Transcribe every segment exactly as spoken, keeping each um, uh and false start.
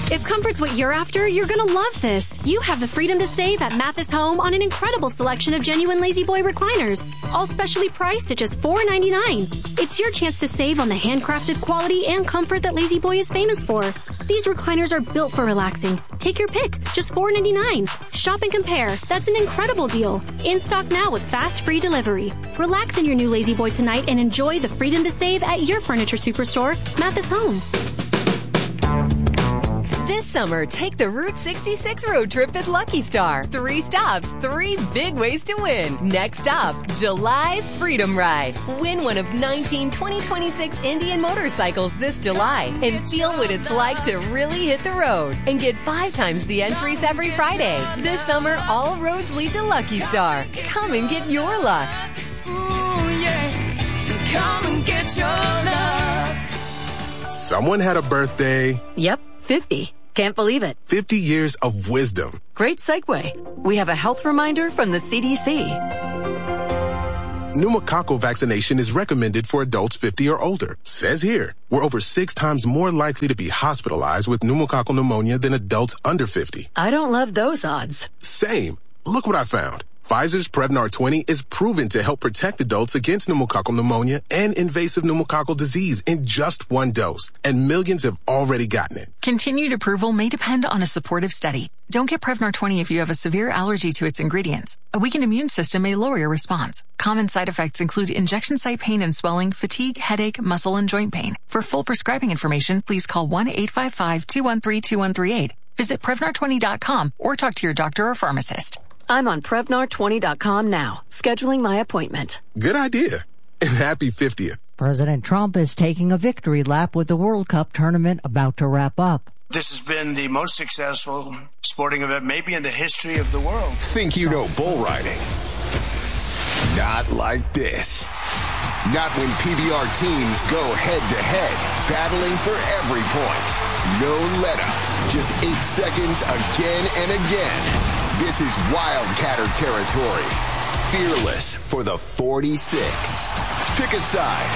If comfort's what you're after, you're gonna love this. You have the freedom to save at Mathis Home on an incredible selection of genuine Lazy Boy recliners, all specially priced at just four dollars and ninety-nine cents. It's your chance to save on the handcrafted quality and comfort that Lazy Boy is famous for. These recliners are built for relaxing. Take your pick, just four dollars and ninety-nine cents. Shop and compare. That's an incredible deal. In stock now with fast free delivery. Relax in your new Lazy Boy tonight and enjoy the freedom to save at your furniture superstore, Mathis Home. This summer, take the Route sixty-six road trip at Lucky Star. Three stops, three big ways to win. Next stop, July's Freedom Ride. Win one of nineteen twenty twenty-six Indian motorcycles this July and feel what it's like to really hit the road. And get five times the entries every Friday. This summer, all roads lead to Lucky Star. Come and get your luck. Ooh, yeah. Come and get your luck. Someone had a birthday. Yep, fifty. Can't believe it. fifty years of wisdom. Great segue. We have a health reminder from the C D C. Pneumococcal vaccination is recommended for adults fifty or older. Says here, we're over six times more likely to be hospitalized with pneumococcal pneumonia than adults under fifty. I don't love those odds. Same. Look what I found. Pfizer's Prevnar twenty is proven to help protect adults against pneumococcal pneumonia and invasive pneumococcal disease in just one dose, and millions have already gotten it. Continued approval may depend on a supportive study. Don't get Prevnar twenty if you have a severe allergy to its ingredients. A weakened immune system may lower your response. Common side effects include injection site pain and swelling, fatigue, headache, muscle, and joint pain. For full prescribing information, please call one eight five five, two one three, two one three eight. Visit Prevnar twenty dot com or talk to your doctor or pharmacist. I'm on Prevnar twenty dot com now, scheduling my appointment. Good idea. And happy fiftieth. President Trump is taking a victory lap with the World Cup tournament about to wrap up. This has been the most successful sporting event maybe in the history of the world. Think you know bull riding? Not like this. Not when P B R teams go head-to-head, battling for every point. No let-up. Just eight seconds again and again. This is Wildcatter territory. Fearless for the forty-six. Pick a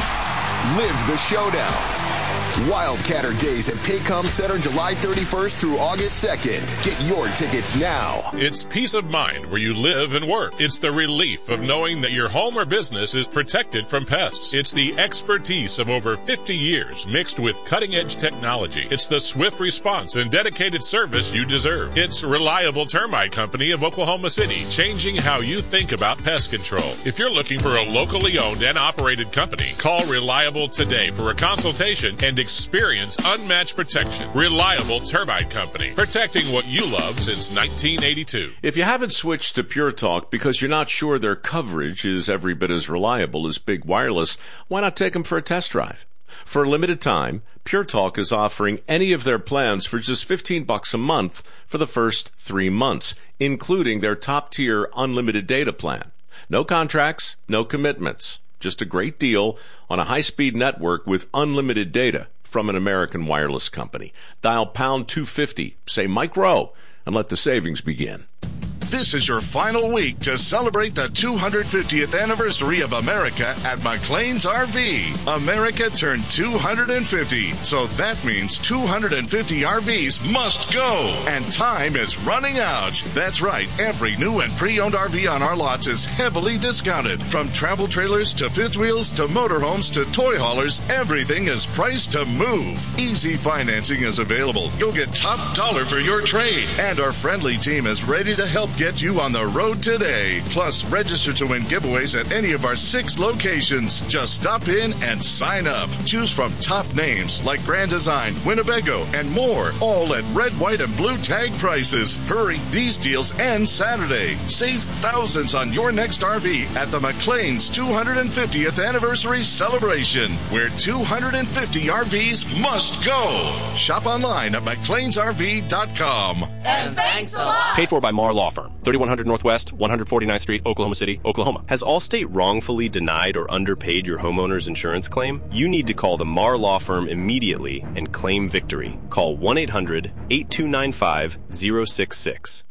side. Live the showdown. Wildcatter Days at Paycom Center July thirty-first through August second. Get your tickets now. It's peace of mind where you live and work. It's the relief of knowing that your home or business is protected from pests. It's the expertise of over fifty years mixed with cutting-edge technology. It's the swift response and dedicated service you deserve. It's Reliable Termite Company of Oklahoma City, changing how you think about pest control. If you're looking for a locally owned and operated company, call Reliable today for a consultation and experience unmatched protection. Reliable Termite Company, protecting what you love since nineteen eighty-two. If you haven't switched to Pure Talk because you're not sure their coverage is every bit as reliable as Big Wireless, why not take them for a test drive? For a limited time, Pure Talk is offering any of their plans for just fifteen bucks a month for the first three months, including their top-tier unlimited data plan. No contracts, no commitments. Just a great deal on a high-speed network with unlimited data from an American wireless company. Dial pound two fifty, say Mike Rowe, and let the savings begin. This is your final week to celebrate the two hundred fiftieth anniversary of America at McLean's R V. America turned two hundred fifty, so that means two hundred fifty R Vs must go, and time is running out. That's right, every new and pre-owned R V on our lots is heavily discounted. From travel trailers to fifth wheels to motorhomes to toy haulers, everything is priced to move. Easy financing is available. You'll get top dollar for your trade, and our friendly team is ready to help get you on the road today. Plus, register to win giveaways at any of our six locations. Just stop in and sign up. Choose from top names like Grand Design, Winnebago, and more, all at red, white, and blue tag prices. Hurry, these deals end Saturday. Save thousands on your next R V at the McLean's two hundred fiftieth anniversary celebration, where two hundred fifty R Vs must go. Shop online at mcleans r v dot com. And thanks a lot. Paid for by Marr Law Firm. thirty-one hundred Northwest, one hundred forty-ninth Street, Oklahoma City, Oklahoma. Has Allstate wrongfully denied or underpaid your homeowner's insurance claim? You need to call the Marr Law Firm immediately and claim victory. Call one eight hundred, eight two nine five, zero six six.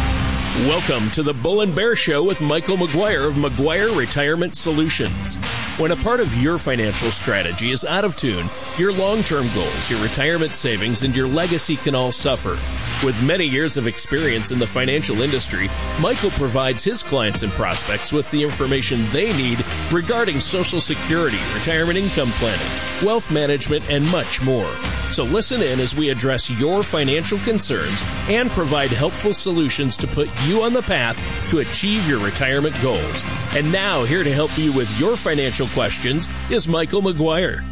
Welcome to the Bull and Bear Show with Michael McGuire of McGuire Retirement Solutions. When a part of your financial strategy is out of tune, your long-term goals, your retirement savings, and your legacy can all suffer. With many years of experience in the financial industry, Michael provides his clients and prospects with the information they need regarding Social Security, retirement income planning, wealth management, and much more. So listen in as we address your financial concerns and provide helpful solutions to put you on the path to achieve your retirement goals. And now, here to help you with your financial questions is Michael McGuire.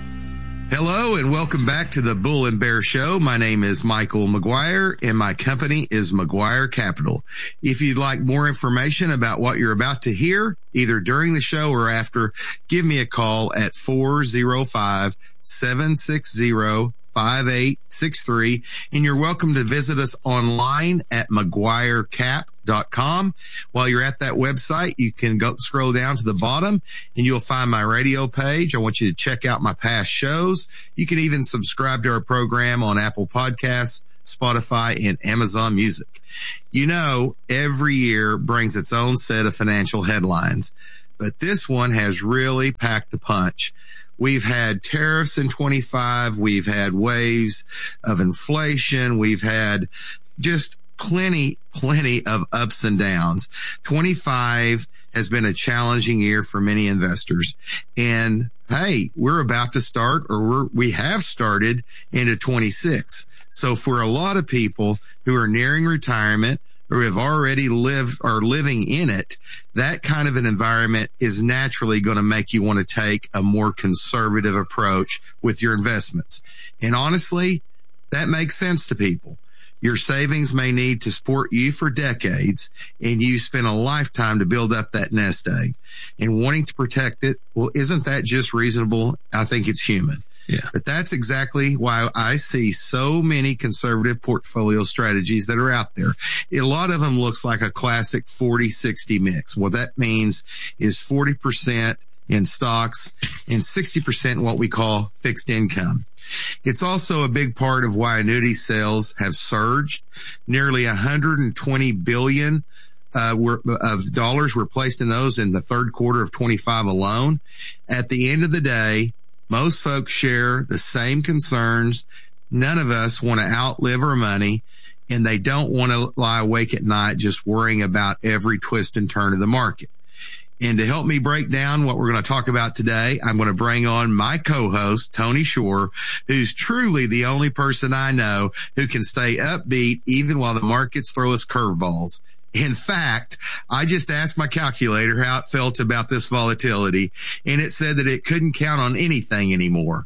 Hello and welcome back to the Bull and Bear Show. My name is Michael McGuire and my company is McGuire Capital. If you'd like more information about what you're about to hear, either during the show or after, give me a call at four oh five, seven six zero, five eight six three. And you're welcome to visit us online at McGuire Cap dot com. While you're at that website, you can go scroll down to the bottom and you'll find my radio page. I want you to check out my past shows. You can even subscribe to our program on Apple Podcasts, Spotify, and Amazon Music. You know, every year brings its own set of financial headlines, but this one has really packed a punch. We've had tariffs in twenty-five. We've had waves of inflation. We've had just plenty, plenty of ups and downs. twenty-five has been a challenging year for many investors. And hey, we're about to start, or we're, we have started into twenty-six. So for a lot of people who are nearing retirement or have already lived or living in it, that kind of an environment is naturally going to make you want to take a more conservative approach with your investments. And honestly, that makes sense to people. Your savings may need to support you for decades, and you spend a lifetime to build up that nest egg. And wanting to protect it, well, isn't that just reasonable? I think it's human. Yeah. But that's exactly why I see so many conservative portfolio strategies that are out there. A lot of them looks like a classic forty sixty mix. What that means is forty percent in stocks and sixty percent in what we call fixed income. It's also a big part of why annuity sales have surged. Nearly one hundred twenty billion uh, were, of dollars were placed in those in the third quarter of twenty-five alone. At the end of the day, most folks share the same concerns. None of us want to outlive our money, and they don't want to lie awake at night just worrying about every twist and turn of the market. And to help me break down what we're going to talk about today, I'm going to bring on my co-host, Tony Shore, who's truly the only person I know who can stay upbeat even while the markets throw us curveballs. In fact, I just asked my calculator how it felt about this volatility, and it said that it couldn't count on anything anymore.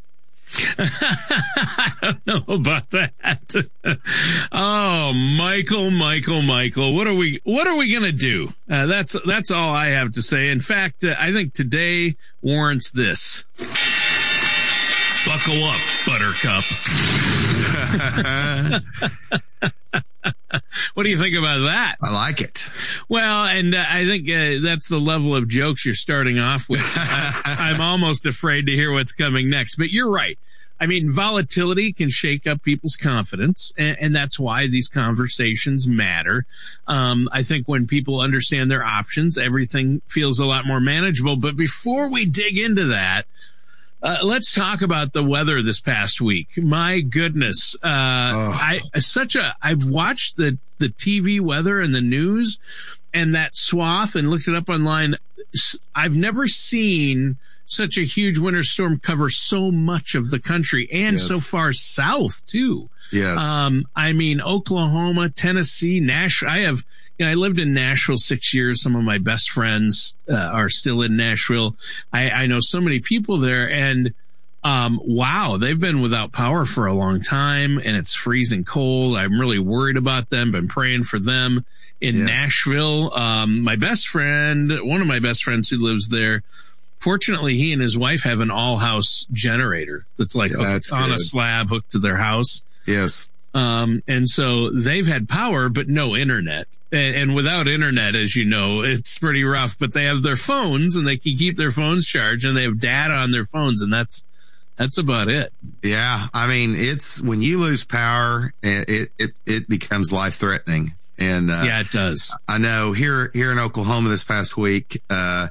I don't know about that. Oh, Michael, Michael, Michael, what are we, what are we going to do? Uh, that's, that's all I have to say. In fact, uh, I think today warrants this. Buckle up, Buttercup. What do you think about that? I like it. Well, and uh, I think uh, that's the level of jokes you're starting off with. I, I'm almost afraid to hear what's coming next, but you're right. I mean, volatility can shake up people's confidence, and, and that's why these conversations matter. Um, I think when people understand their options, everything feels a lot more manageable. But before we dig into that, Uh, let's talk about the weather this past week. My goodness. Uh, I, such a, I've watched the, the T V weather and the news and that swath and looked it up online. I've never seen such a huge winter storm cover so much of the country and yes. so far south too. Yes. Um, I mean, Oklahoma, Tennessee, Nashville. I have, you know, I lived in Nashville six years. Some of my best friends uh, are still in Nashville. I, I know so many people there, and um, wow, they've been without power for a long time, and it's freezing cold. I'm really worried about them. Been praying for them in yes. Nashville. Um, my best friend, one of my best friends who lives there, fortunately, he and his wife have an all-house generator that's like yeah, that's on good. a slab hooked to their house. Yes. Um, and so they've had power, but no internet. And, and without internet, as you know, it's pretty rough, but they have their phones and they can keep their phones charged and they have data on their phones. And that's, that's about it. Yeah. I mean, it's when you lose power, it, it, it becomes life threatening. And, uh, yeah, it does. I know here, here in Oklahoma this past week, uh,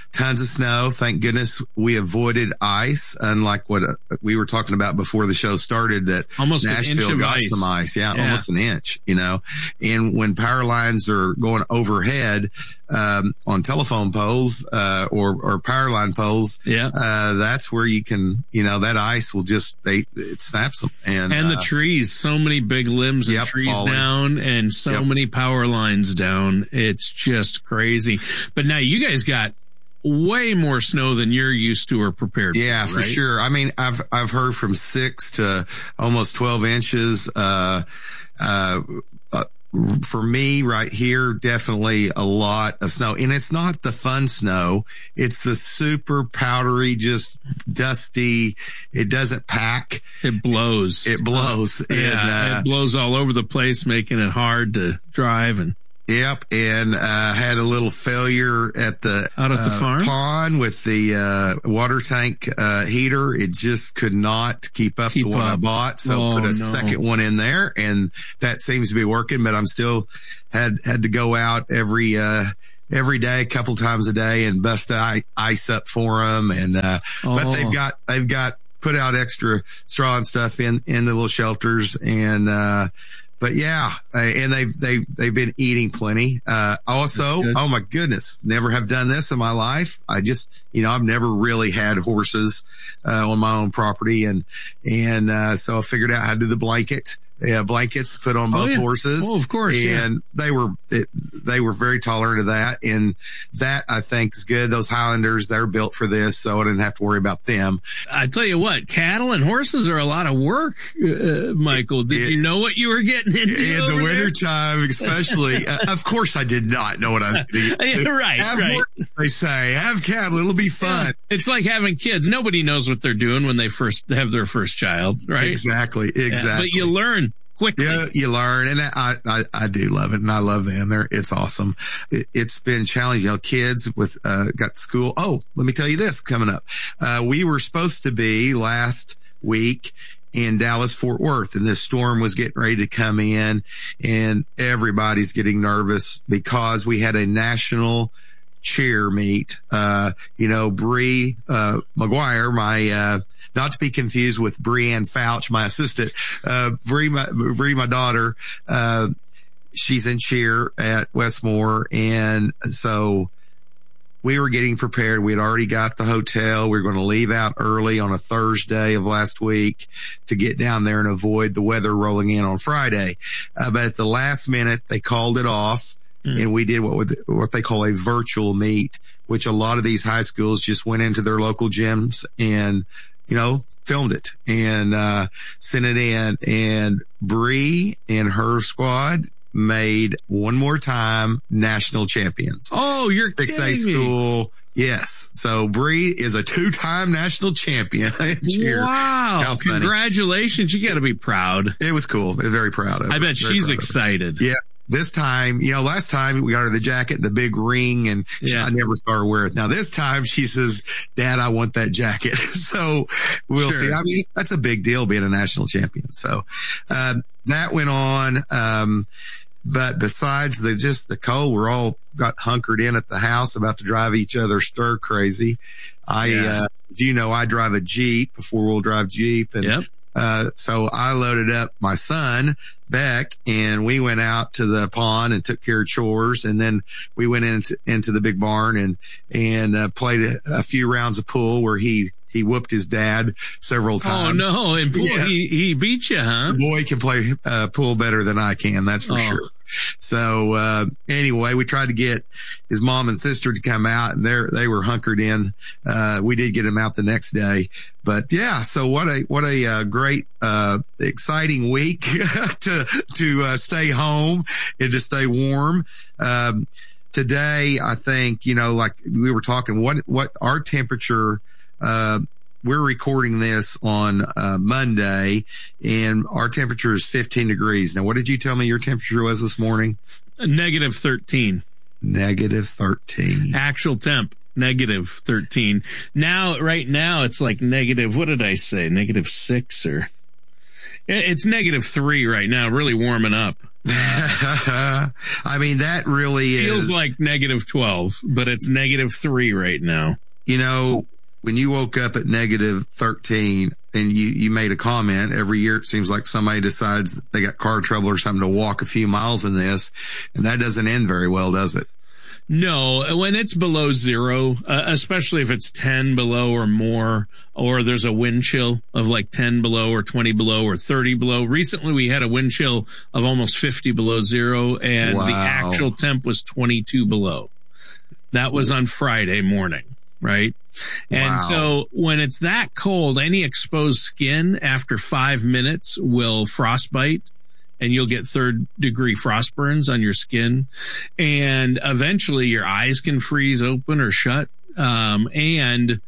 tons of snow. Thank goodness we avoided ice, unlike what uh, we were talking about before the show started, that almost Nashville got ice. some ice. Yeah, yeah, almost an inch, you know. And when power lines are going overhead um, on telephone poles uh, or, or power line poles, yeah. uh, that's where you can, you know, that ice will just, they it snaps them. And, and the uh, trees, so many big limbs of yep, trees falling. down and so Yep. many power lines down. It's just crazy. But now you guys got way more snow than you're used to or prepared yeah, for, for right? sure. I mean, I've, I've heard from six to almost twelve inches. Uh, uh, uh, for me right here, definitely a lot of snow. And it's not the fun snow. It's the super powdery, just dusty. It doesn't pack. It blows. It blows. Yeah, and, uh, it blows all over the place, making it hard to drive. And Yep, and uh had a little failure at the out at the uh, farm pond with the uh water tank uh heater. It just could not keep up Keep the one up. I bought, so Oh, put a no. second one in there, and that seems to be working. But I'm still had had to go out every uh every day, a couple times a day, and bust I- ice up for them. And uh Oh. but they've got they've got put out extra straw and stuff in in the little shelters, and uh But yeah, uh, and they they they've been eating plenty. Uh, also, oh my goodness, never have done this in my life. I just, you know, I've never really had horses uh, on my own property, and and uh, so I figured out how to do the blanket. Yeah, blankets put on both oh, yeah. horses. Oh, of course, and yeah. they were it, they were very tolerant of that, and that I think is good. Those Highlanders, they're built for this, so I didn't have to worry about them. I tell you what, cattle and horses are a lot of work, uh, Michael. Did it, you know what you were getting into in the over wintertime, especially? uh, of course, I did not know what I was getting. Yeah, right, have right. More, they say have cattle; it'll be fun. Yeah. It's like having kids. Nobody knows what they're doing when they first have their first child, right? Exactly, exactly. Yeah, but you learn quickly. Yeah, you learn, and I, I, I do love it, and I love them. They're, it's awesome. It, it's been challenging, you know, kids with, uh, got school. Oh, let me tell you this coming up. Uh, we were supposed to be last week in Dallas, Fort Worth, and this storm was getting ready to come in, and everybody's getting nervous because we had a national cheer meet. Uh, you know, Bree, uh, McGuire, my, uh, not to be confused with Breanne Fouch, my assistant, uh, Bree, my, Bree, my daughter, uh, she's in cheer at Westmore. And so we were getting prepared. We had already got the hotel. We were going to leave out early on a Thursday of last week to get down there and avoid the weather rolling in on Friday. Uh, but at the last minute, they called it off. Mm. And we did what would, what they call a virtual meet, which a lot of these high schools just went into their local gyms and, you know, filmed it and, uh, sent it in. And Bree and her squad made one more time national champions. Oh, you're six A kidding school. me. Yes. So Bree is a two-time national champion. Wow. How funny. Congratulations. You got to be proud. It was cool. I was very proud of her. I bet very she's excited. Yeah. This time, you know, last time we got her the jacket and the big ring, and yeah. I never saw her wear it. Now this time she says, Dad, I want that jacket. So we'll sure. see. I mean, that's a big deal being a national champion. So, uh, that went on. Um, but besides the, just the cold, we're all got hunkered in at the house about to drive each other stir crazy. I, yeah. uh, do you know I drive a Jeep, a four wheel drive Jeep, and, yep. uh, so I loaded up my son, Beck, and we went out to the pond and took care of chores. And then we went into, into the big barn and, and, uh, played a, a few rounds of pool where he, he whooped his dad several times. Oh no. And pool, yes. he, he beat you, huh? The boy can play, uh, pool better than I can. That's for oh. sure. So, uh, anyway, we tried to get his mom and sister to come out, and they they were hunkered in. Uh, we did get them out the next day, but yeah, so what a, what a, uh, great, uh, exciting week to, to, uh, stay home and to stay warm. Um, today, I think, you know, like we were talking, what, what our temperature, uh, we're recording this on uh, Monday, and our temperature is fifteen degrees. Now, what did you tell me your temperature was this morning? Negative thirteen. Negative thirteen. Actual temp, negative thirteen. Now, right now, it's like negative, what did I say? Negative six or... It's negative three right now, really warming up. I mean, that really Feels is. Feels like negative twelve, but it's negative three right now. You know, when you woke up at negative thirteen and you, you made a comment, every year it seems like somebody decides that they got car trouble or something to walk a few miles in this, and that doesn't end very well, does it? No, when it's below zero, uh, especially if it's ten below or more, or there's a wind chill of like ten below or twenty below or thirty below. Recently, we had a wind chill of almost fifty below zero, and wow. the actual temp was twenty-two below. That was on Friday morning, right? And wow. so when it's that cold, any exposed skin after five minutes will frostbite. And you'll get third degree frost burns on your skin. And eventually your eyes can freeze open or shut. Um, and,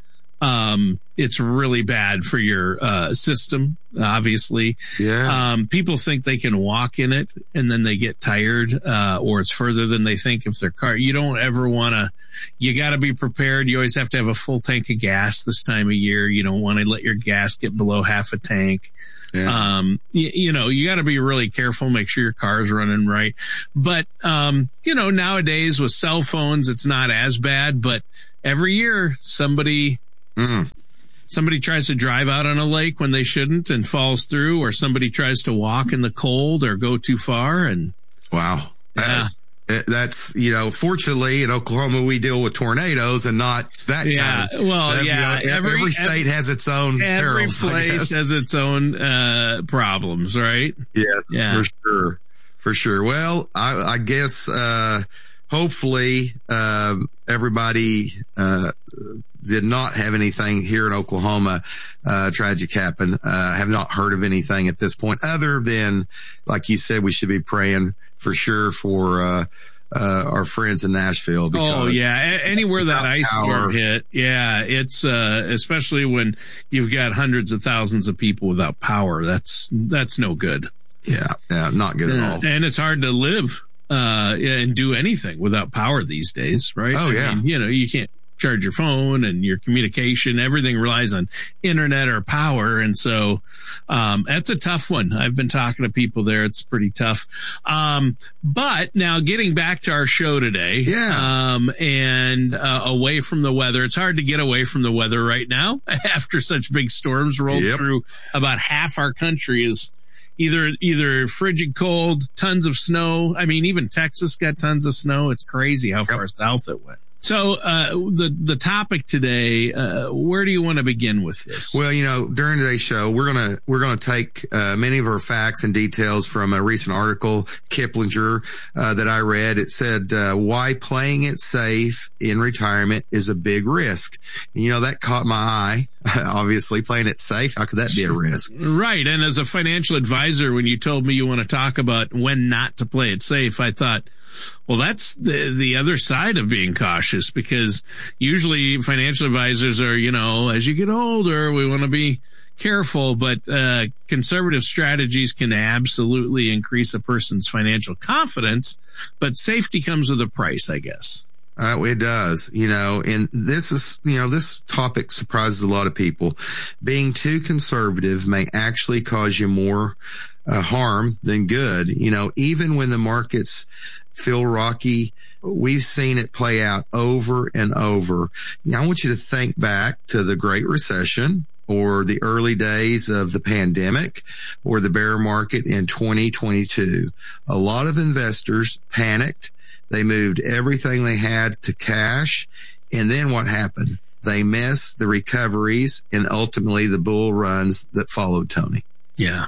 um, it's really bad for your, uh, system, obviously. Yeah. Um, people think they can walk in it and then they get tired, uh, or it's further than they think if their car, you don't ever want to, you got to be prepared. You always have to have a full tank of gas this time of year. You don't want to let your gas get below half a tank. Yeah. Um, you, you know, you got to be really careful, make sure your car's running right. But, um, you know, nowadays with cell phones, it's not as bad, but every year somebody, mm. somebody tries to drive out on a lake when they shouldn't and falls through, or somebody tries to walk in the cold or go too far. And wow. Yeah. Uh, That's, you know, fortunately in Oklahoma, we deal with tornadoes and not that yeah, kind of. Well, uh, yeah. You know, every, every state every, has its own every perils. Every place has its own uh, problems, right? Yes, yeah. for sure. For sure. Well, I, I guess uh, hopefully uh, everybody uh, did not have anything here in Oklahoma uh, tragic happen. Uh, have not heard of anything at this point other than, like you said, we should be praying for sure for uh, uh, our friends in Nashville. Oh, yeah. A- anywhere that ice power. storm hit. Yeah. It's, uh, especially when you've got hundreds of thousands of people without power. That's, that's no good. Yeah. Yeah. Not good yeah. at all. And it's hard to live, uh, and do anything without power these days, right? Oh, I yeah. mean, you know, you can't charge your phone and your communication. Everything relies on internet or power. And so, um, that's a tough one. I've been talking to people there. It's pretty tough. Um, but now getting back to our show today, yeah. um, and, uh, away from the weather, it's hard to get away from the weather right now after such big storms rolled yep. through. About half our country is either, either frigid cold, tons of snow. I mean, even Texas got tons of snow. It's crazy how far yep. south it went. So, uh, the, the topic today, uh, where do you want to begin with this? Well, you know, during today's show, we're going to, we're going to take, uh, many of our facts and details from a recent article, Kiplinger, uh, that I read. It said, uh, why playing it safe in retirement is a big risk. And, you know, that caught my eye. Obviously, playing it safe. How could that be a risk? Right. And as a financial advisor, when you told me you want to talk about when not to play it safe, I thought, well, that's the, the other side of being cautious, because usually financial advisors are, you know, as you get older, we want to be careful, but, uh, conservative strategies can absolutely increase a person's financial confidence, but safety comes with a price, I guess. Uh, it does, you know, and this is, you know, this topic surprises a lot of people. Being too conservative may actually cause you more uh, harm than good. You know, even when the markets feel rocky, we've seen it play out over and over. Now, I want you to think back to the Great Recession, or the early days of the pandemic, or the bear market in twenty twenty-two. A lot of investors panicked. They moved everything they had to cash. And then what happened? They missed the recoveries and ultimately the bull runs that followed, Tony. Yeah.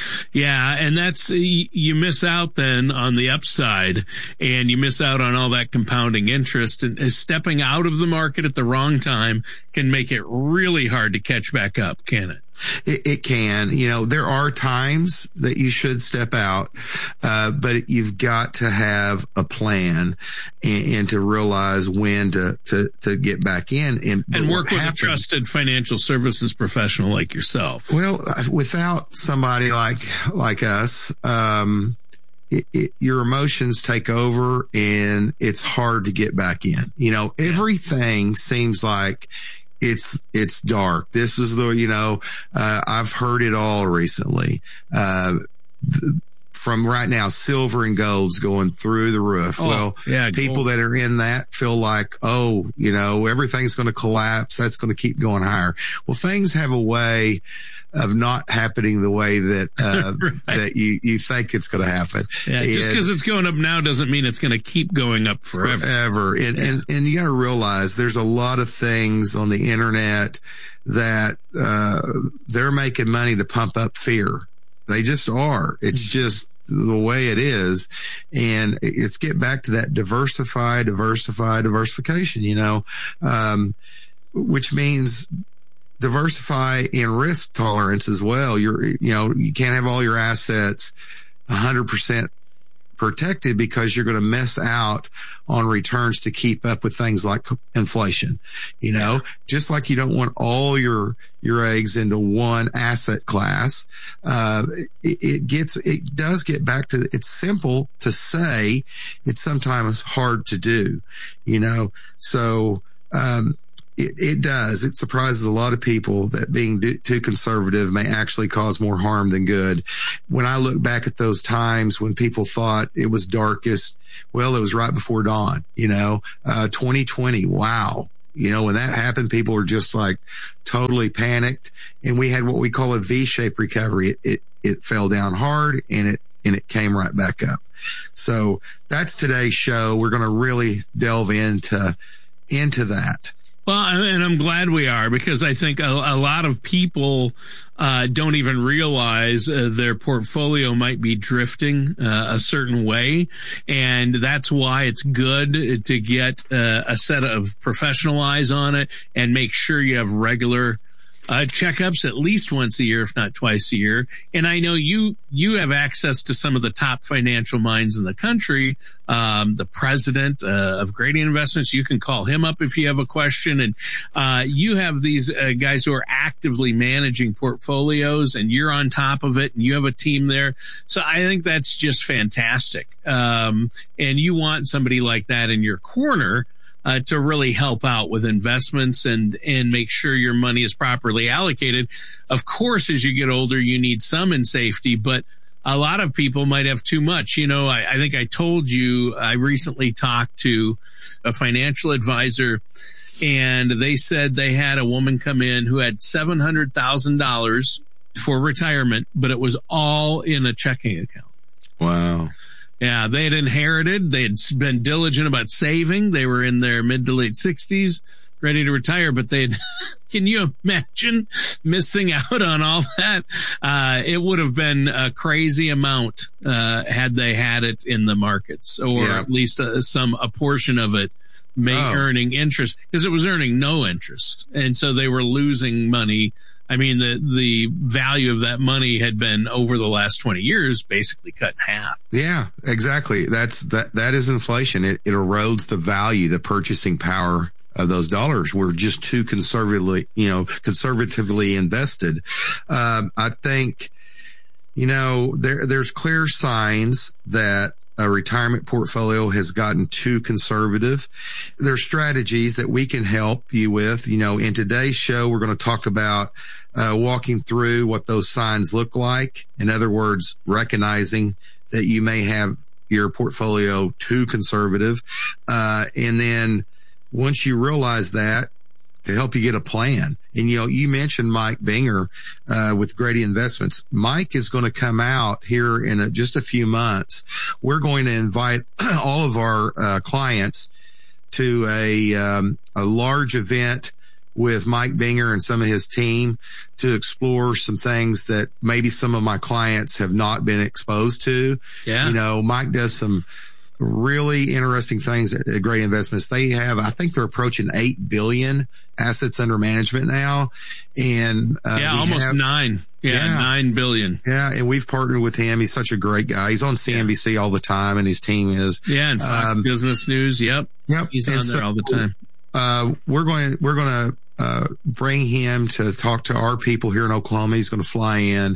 Yeah. And that's, you miss out then on the upside, and you miss out on all that compounding interest, and stepping out of the market at the wrong time can make it really hard to catch back up, can it? It, it can. You know, there are times that you should step out, uh, but you've got to have a plan and, and to realize when to, to, to get back in. And, and work with happens, a trusted financial services professional like yourself. Well, without somebody like, like us, um, It, it, your emotions take over and it's hard to get back in. You know, everything seems like it's, it's dark. This is the, you know, uh, I've heard it all recently. Uh, th- From right now, silver and gold's going through the roof. Oh, well, yeah, people gold. that are in that feel like, oh, you know, everything's going to collapse. That's going to keep going higher. Well, things have a way of not happening the way that, uh, right. that you, you think it's going to happen. Yeah, and just because it's going up now doesn't mean it's going to keep going up forever. Forever. And, yeah. and, and you got to realize there's a lot of things on the internet that, uh, they're making money to pump up fear. They just are. It's just the way it is. And it's get back to that diversify, diversify, diversification, you know, um, which means diversify in risk tolerance as well. You're, you know, you can't have all your assets a hundred percent protected because you're going to miss out on returns to keep up with things like inflation. You know, just like you don't want all your, your eggs into one asset class. Uh, it, it gets, it does get back to, it's simple to say, it's sometimes hard to do, you know, so, um, It, it does. It surprises a lot of people that being do, too conservative may actually cause more harm than good. When I look back at those times when people thought it was darkest, well, it was right before dawn, you know, uh, twenty twenty. Wow. You know, when that happened, people were just like totally panicked, and we had what we call a V-shaped recovery. It, it, it fell down hard and it, and it came right back up. So that's today's show. We're going to really delve into, into that. Well, and I'm glad we are, because I think a, a lot of people uh, don't even realize uh, their portfolio might be drifting uh, a certain way. And that's why it's good to get uh, a set of professional eyes on it and make sure you have regular Uh, checkups at least once a year, if not twice a year. And I know you, you have access to some of the top financial minds in the country. Um, the president uh, of Gradient Investments, you can call him up if you have a question. And, uh, you have these uh, guys who are actively managing portfolios, and you're on top of it, and you have a team there. So I think that's just fantastic. Um, and you want somebody like that in your corner Uh, to really help out with investments and, and make sure your money is properly allocated. Of course, as you get older, you need some in safety, but a lot of people might have too much. You know, I, I think I told you, I recently talked to a financial advisor, and they said they had a woman come in who had seven hundred thousand dollars for retirement, but it was all in a checking account. Wow. Yeah, they had inherited. They had been diligent about saving. They were in their mid to late sixties, ready to retire, but they had, can you imagine missing out on all that? Uh, it would have been a crazy amount, uh, had they had it in the markets, or yeah. at least uh, some, a portion of it may oh. earning interest, because it was earning no interest. And so they were losing money. I mean, the, the value of that money had been over the last twenty years basically cut in half. Yeah, exactly. That's, that, that is inflation. It, it erodes the value, the purchasing power of those dollars. We're just too conservatively, you know, conservatively invested. Um, I think, you know, there, there's clear signs that a retirement portfolio has gotten too conservative. There's strategies that we can help you with. You know, in today's show, we're going to talk about uh, walking through what those signs look like. In other words, recognizing that you may have your portfolio too conservative. Uh, and then once you realize that, to help you get a plan. And, you know, you mentioned Mike Binger, uh, with Gradient Investments. Mike is going to come out here in a, just a few months. We're going to invite all of our, uh, clients to a, um, a large event with Mike Binger and some of his team to explore some things that maybe some of my clients have not been exposed to. Yeah. You know, Mike does some really interesting things at Gradient Investments. They have, I think they're approaching eight billion assets under management now. And, uh, yeah, almost have, nine. Yeah, yeah, nine billion. Yeah. And we've partnered with him. He's such a great guy. He's on C N B C yeah. all the time, and his team is. Yeah. And Fox um, Business News. Yep. Yep. He's and on so, there all the time. Uh, we're going, we're going to, uh, bring him to talk to our people here in Oklahoma. He's going to fly in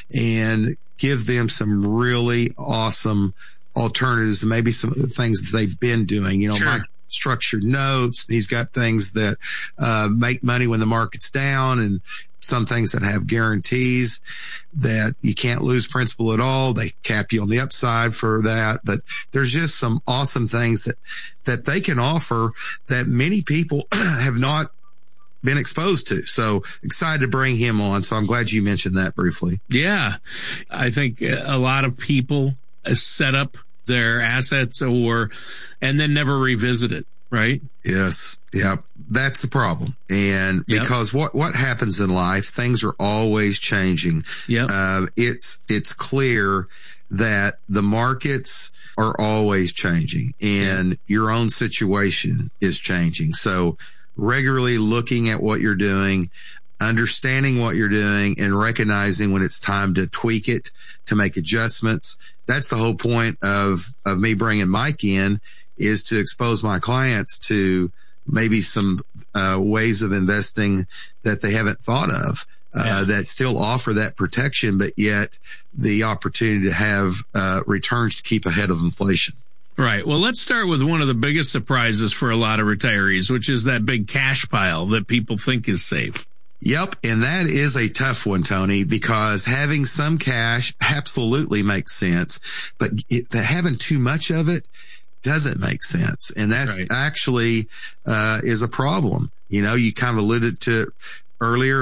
and give them some really awesome alternatives, maybe some things that they've been doing. You know, sure. Mike structured notes. He's got things that uh, make money when the market's down, and some things that have guarantees that you can't lose principal at all. They cap you on the upside for that. But there's just some awesome things that, that they can offer that many people have not been exposed to. So excited to bring him on. So I'm glad you mentioned that briefly. Yeah. I think a lot of people set up their assets or, and then never revisit it. Right. Yes. Yeah. That's the problem. And yep. because what, what happens in life, things are always changing. Yeah. Uh, it's, it's clear that the markets are always changing and yep. your own situation is changing. So regularly looking at what you're doing, understanding what you're doing, and recognizing when it's time to tweak it, to make adjustments. That's the whole point of, of me bringing Mike in, is to expose my clients to maybe some uh, ways of investing that they haven't thought of, uh, yeah. that still offer that protection, but yet the opportunity to have uh, returns to keep ahead of inflation. Right. Well, let's start with one of the biggest surprises for a lot of retirees, which is that big cash pile that people think is safe. Yep. And that is a tough one, Tony, because having some cash absolutely makes sense, but, it, but having too much of it doesn't make sense. And that's right. actually, uh, is a problem. You know, you kind of alluded to earlier